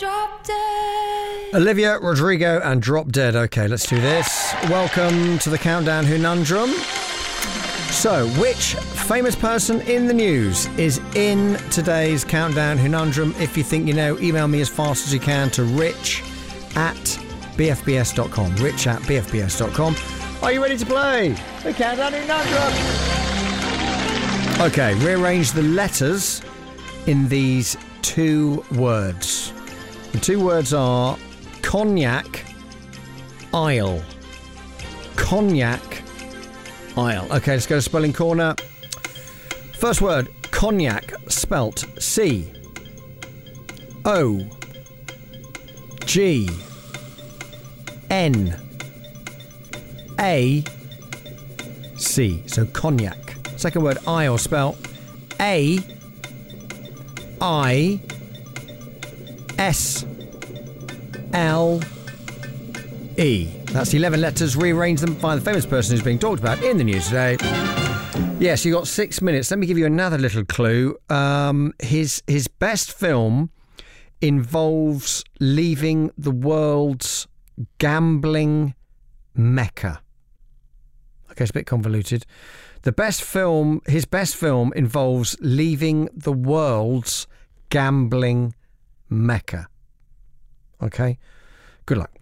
Olivia Rodrigo and Drop Dead. Okay, let's do this. Welcome to the Countdown Conundrum. So, which famous person in the news is in today's Countdown Conundrum? If you think you know, email me as fast as you can to rich@bfbs.com. rich@bfbs.com. Are you ready to play the Countdown Conundrum? Okay, rearrange the letters in these two words. The two words are cognac, aisle. Cognac, aisle. Okay, let's go to Spelling Corner. First word, cognac, spelt C-O-G-N-A-C. So cognac. Second word, aisle, spelt A-I-S-L-E. That's 11 letters. Rearrange them by the famous person who's being talked about in the news today. Yes, you got 6 minutes. Let me give you another little clue. His best film involves leaving the world's gambling mecca. Okay, it's a bit convoluted. His best film involves leaving the world's gambling mecca. Okay, good luck.